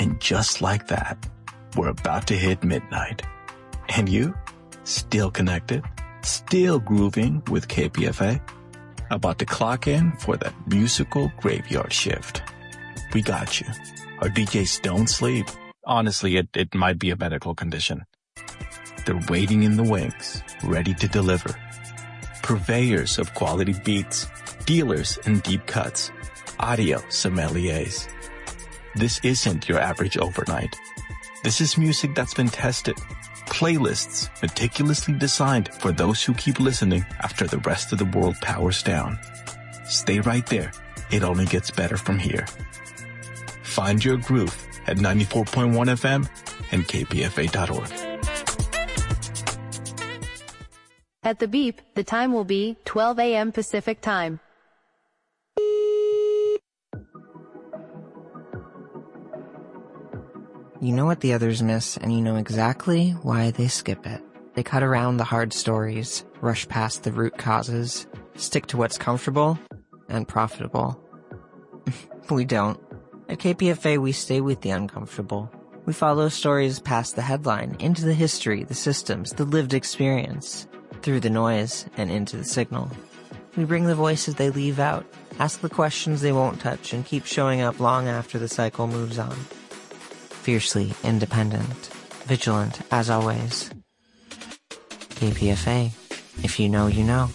And just like that, we're about to hit midnight. And you? Still connected? Still grooving with KPFA? About to clock in for that musical graveyard shift. We got you. Our DJs don't sleep. Honestly, it might be a medical condition. They're waiting in the wings, ready to deliver. Purveyors of quality beats, dealers in deep cuts, audio sommeliers. This isn't your average overnight. This is music that's been tested. Playlists meticulously designed for those who keep listening after the rest of the world powers down. Stay right there. It only gets better from here. Find your groove at 94.1 FM and kpfa.org. At the beep, the time will be 12 a.m. Pacific Time. You know what the others miss, and you know exactly why they skip it. They cut around the hard stories, rush past the root causes, stick to what's comfortable and profitable. We don't. At KPFA, we stay with the uncomfortable. We follow stories past the headline, into the history, the systems, the lived experience, through the noise and into the signal. We bring the voices they leave out, ask the questions they won't touch, and keep showing up long after the cycle moves on. Fiercely independent, vigilant as always. KPFA, if you know, you know.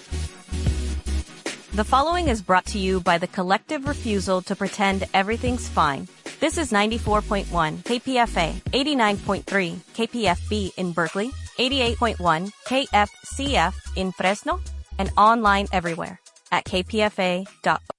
The following is brought to you by the collective refusal to pretend everything's fine. This is 94.1 KPFA, 89.3 KPFB in Berkeley, 88.1 KFCF in Fresno, and online everywhere at kpfa.org.